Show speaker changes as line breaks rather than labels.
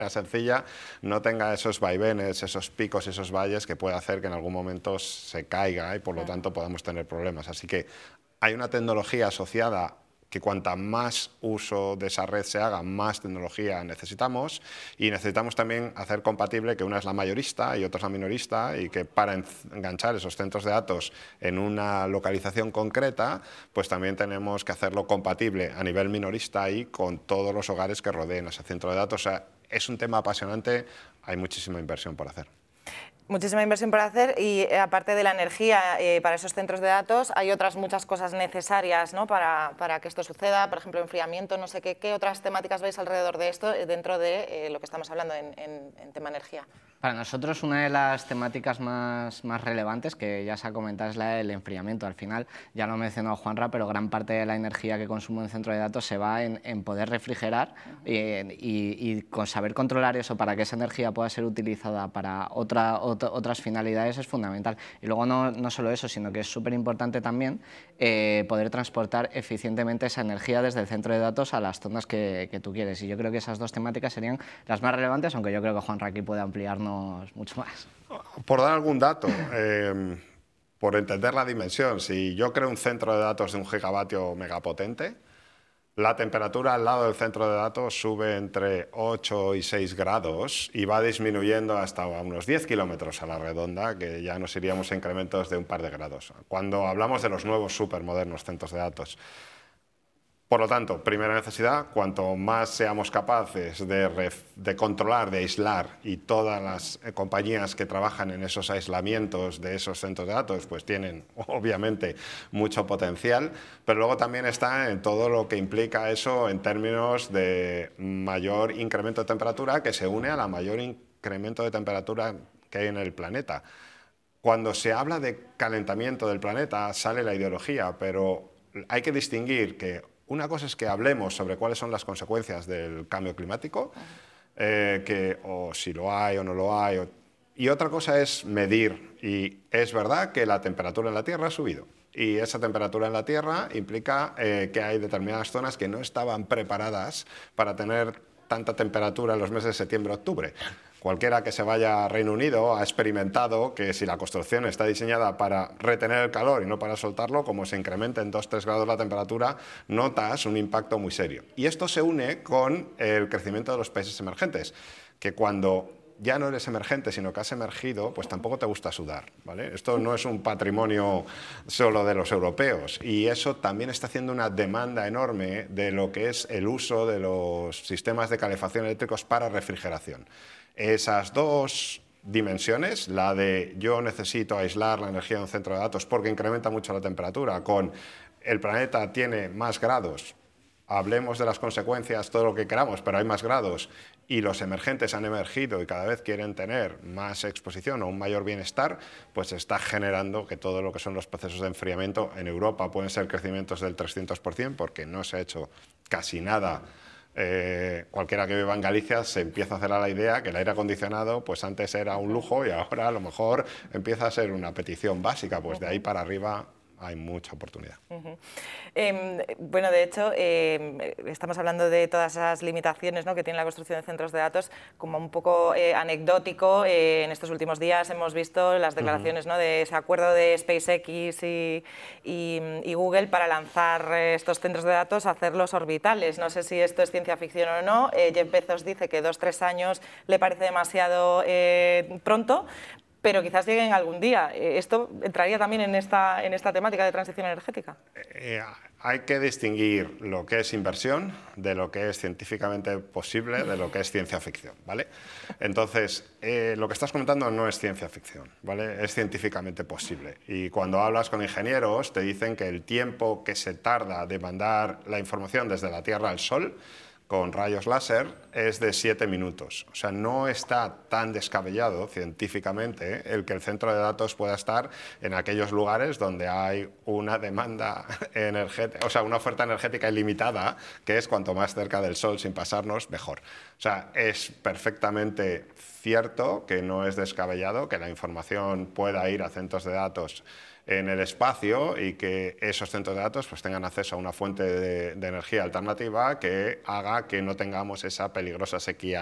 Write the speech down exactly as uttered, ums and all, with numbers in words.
sencilla no tenga esos vaivenes, esos picos, esos valles que puede hacer que en algún momento se caiga y por lo tanto podamos tener problemas. Así que hay una tecnología asociada que cuanta más uso de esa red se haga, más tecnología necesitamos, y necesitamos también hacer compatible que una es la mayorista y otra es la minorista, y que para enganchar esos centros de datos en una localización concreta, pues también tenemos que hacerlo compatible a nivel minorista y con todos los hogares que rodeen ese centro de datos. O sea, es un tema apasionante, hay muchísima inversión por hacer.
Muchísima inversión por hacer y eh, aparte de la energía eh, para esos centros de datos, hay otras muchas cosas necesarias, ¿no? para, para que esto suceda, por ejemplo, enfriamiento, no sé qué. ¿Qué otras temáticas veis alrededor de esto eh, dentro de eh, lo que estamos hablando en, en, en tema energía?
Para nosotros una de las temáticas más, más relevantes, que ya se ha comentado, es la del enfriamiento. Al final, ya lo ha mencionado Juanra, pero gran parte de la energía que consumo en centro de datos se va en, en poder refrigerar y, y, y con saber controlar eso para que esa energía pueda ser utilizada para otra, otra, otras finalidades es fundamental. Y luego no, no solo eso, sino que es súper importante también eh, poder transportar eficientemente esa energía desde el centro de datos a las zonas que, que tú quieres. Y yo creo que esas dos temáticas serían las más relevantes, aunque yo creo que Juanra aquí puede ampliarnos mucho más.
Por dar algún dato, eh, por entender la dimensión, si yo creo un centro de datos de un gigavatio megapotente, la temperatura al lado del centro de datos sube entre ocho y seis grados y va disminuyendo hasta unos diez kilómetros a la redonda, que ya nos iríamos a incrementos de un par de grados. Cuando hablamos de los nuevos supermodernos centros de datos. Por lo tanto, primera necesidad, cuanto más seamos capaces de, ref, de controlar, de aislar, y todas las eh, compañías que trabajan en esos aislamientos de esos centros de datos pues tienen obviamente mucho potencial, pero luego también está en todo lo que implica eso en términos de mayor incremento de temperatura, que se une a la mayor incremento de temperatura que hay en el planeta. Cuando se habla de calentamiento del planeta sale la ideología, pero hay que distinguir que una cosa es que hablemos sobre cuáles son las consecuencias del cambio climático, eh, que, o si lo hay o no lo hay, o, y otra cosa es medir. Y es verdad que la temperatura en la Tierra ha subido. Y esa temperatura en la Tierra implica eh, que hay determinadas zonas que no estaban preparadas para tener tanta temperatura en los meses de septiembre-octubre. Cualquiera que se vaya a Reino Unido ha experimentado que si la construcción está diseñada para retener el calor y no para soltarlo, como se incrementa en dos a tres grados la temperatura, notas un impacto muy serio. Y esto se une con el crecimiento de los países emergentes, que cuando ya no eres emergente, sino que has emergido, pues tampoco te gusta sudar, ¿vale? Esto no es un patrimonio solo de los europeos, y eso también está haciendo una demanda enorme de lo que es el uso de los sistemas de calefacción eléctricos para refrigeración. Esas dos dimensiones, la de yo necesito aislar la energía de un centro de datos porque incrementa mucho la temperatura, con el planeta tiene más grados, hablemos de las consecuencias, todo lo que queramos, pero hay más grados y los emergentes han emergido y cada vez quieren tener más exposición o un mayor bienestar, pues está generando que todo lo que son los procesos de enfriamiento en Europa pueden ser crecimientos del trescientos por cien porque no se ha hecho casi nada. Eh, cualquiera que viva en Galicia se empieza a hacer a la idea que el aire acondicionado pues antes era un lujo y ahora a lo mejor empieza a ser una petición básica, pues de ahí para arriba hay mucha oportunidad.
Uh-huh. eh, bueno, de hecho, eh, estamos hablando de todas esas limitaciones, ¿no?, que tiene la construcción de centros de datos, como un poco eh, anecdótico. Eh, en estos últimos días hemos visto las declaraciones, uh-huh, ¿no?, de ese acuerdo de SpaceX y, y, y Google para lanzar eh, estos centros de datos, hacerlos orbitales. No sé si esto es ciencia ficción o no. Eh, Jeff Bezos dice que dos, tres años le parece demasiado eh, pronto, pero quizás lleguen algún día. ¿Esto entraría también en esta, en esta temática de transición energética?
Eh, hay que distinguir lo que es inversión de lo que es científicamente posible, de lo que es ciencia ficción, ¿vale? Entonces, eh, lo que estás comentando no es ciencia ficción, ¿vale? Es científicamente posible. Y cuando hablas con ingenieros, te dicen que el tiempo que se tarda de mandar la información desde la Tierra al Sol con rayos láser es de siete minutos. O sea, no está tan descabellado científicamente el que el centro de datos pueda estar en aquellos lugares donde hay una demanda energética, o sea, una oferta energética ilimitada, que es cuanto más cerca del Sol sin pasarnos, mejor. O sea, es perfectamente cierto que no es descabellado que la información pueda ir a centros de datos en el espacio y que esos centros de datos pues tengan acceso a una fuente de, de energía alternativa que haga que no tengamos esa peligrosa sequía